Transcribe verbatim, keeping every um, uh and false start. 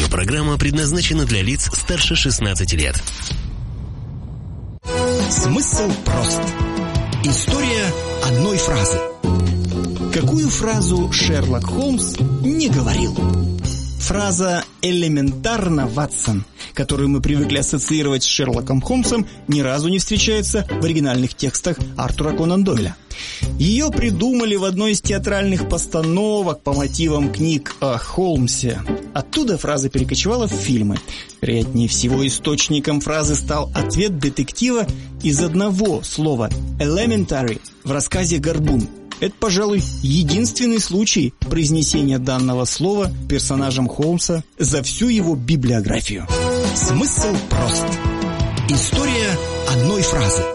Аудиопрограмма предназначена для лиц старше шестнадцати лет. Смысл прост. История одной фразы. Какую фразу Шерлок Холмс не говорил? Фраза «элементарно, Ватсон», которую мы привыкли ассоциировать с Шерлоком Холмсом, ни разу не встречается в оригинальных текстах Артура Конан Дойля. Ее придумали в одной из театральных постановок по мотивам книг о Холмсе. Оттуда фраза перекочевала в фильмы. Вероятнее всего, источником фразы стал ответ детектива из одного слова «elementary» в рассказе «Горбун». Это, пожалуй, единственный случай произнесения данного слова персонажем Холмса за всю его библиографию. Смысл прост. История одной фразы.